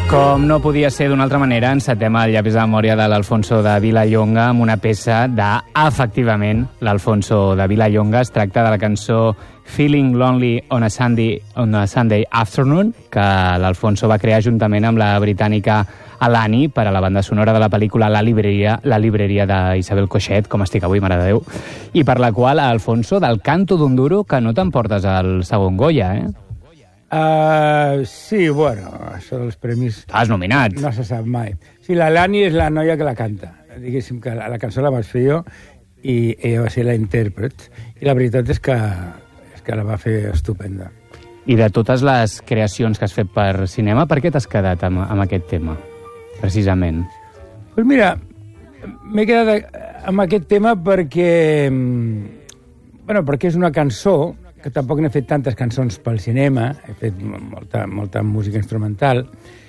Com no podia ser d'una altra manera, encetem el llapis de memòria de l'Alfonso de Vilallonga amb una peça efectivament, l'Alfonso de Vilallonga. Es tracta de la cançó Feeling Lonely on a Sunday Afternoon, que l'Alfonso va crear juntament amb la britànica Alani per a la banda sonora de la pel·lícula La libreria d'Isabel Coixet, com estic avui, mare de Déu, i per la qual, Alfonso, del canto d'un duro, que no t'emportes al segon Goya, eh? Sí, bueno, això dels premis... Estàs nominat. No se sap mai. Sí, la Lani és la noia que la canta. Diguéssim que la cançó la vaig fer jo i ella va ser la intèrpret. I la veritat és que la va fer estupenda. I de totes les creacions que has fet per cinema, per què t'has quedat amb aquest tema, precisament? Doncs mira, m'he quedat amb aquest tema perquè és una cançó, que tampoc n'he fet tantes cançons pel cinema, he fet molta música instrumental,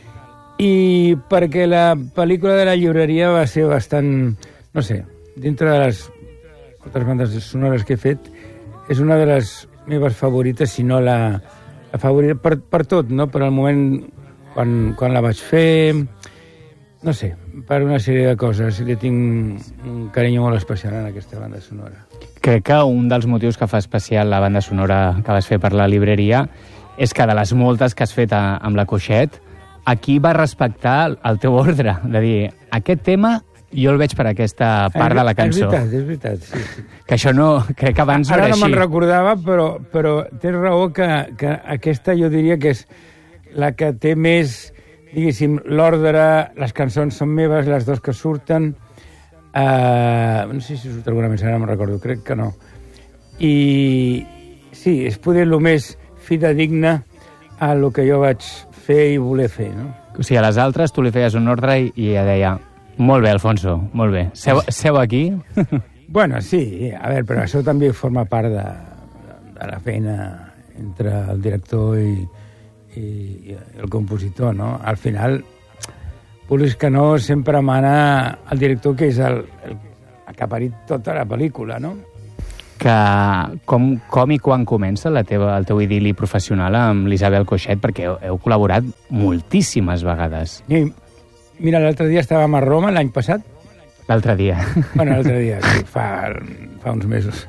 i perquè la pel·lícula de la llibreria va ser bastant, no sé, dintre de les altres bandes sonores que he fet, és una de les meves favorites, si no la favorita, per tot, no? Per al moment quan la vaig fer, no sé, per una sèrie de coses, li tinc un carinyo molt especial en aquesta banda sonora. Crec que un dels motius que fa especial la banda sonora que vas fer per la libreria és que de les moltes que has fet amb la Coixet, aquí va respectar el teu ordre, de dir, aquest tema jo el veig per aquesta part de la cançó. És veritat, sí. Que això no, crec que abans no era així. Ara no me'n recordava, però tens raó que aquesta jo diria que és la que té més, diguéssim, l'ordre, les cançons són meves, les dues que surten. No sé si surt alguna més, ara no me'n recordo, crec que no. I sí, és poder el més fidedigne a el que jo vaig fer i voler fer, no? O sigui, a les altres tu li feies un ordre i ella deia, molt bé, Alfonso, molt bé, seu aquí? Bueno, sí, a veure, però això també forma part de la feina entre el director i el compositor, no? Al final, vulguis que no, sempre mana el director, que és el que ha parit tota la pel·lícula, no? Que com i quan comença el teu idil·li professional amb l'Isabel Coixet? Perquè heu col·laborat moltíssimes vegades. Mira, l'altre dia estàvem a Roma, l'any passat. L'altre dia. Bueno, l'altre dia, sí, fa uns mesos.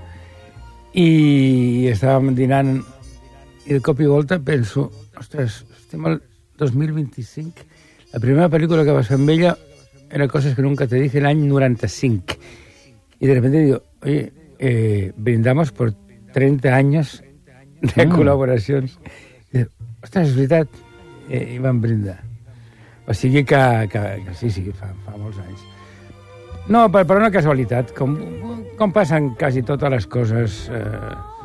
I estàvem dinant i de cop i volta penso, ostres, estem al 2025. La primera pel·lícula que vas fer amb ella era Cosas que nunca te dije, l'any 95. Y de repente digo, oye, brindamos por 30 años de col·laboracions. I dic, ostres, és veritat. I vam brindar. O sigui que sí, fa molts anys. No, per una casualitat, com passen quasi totes les coses...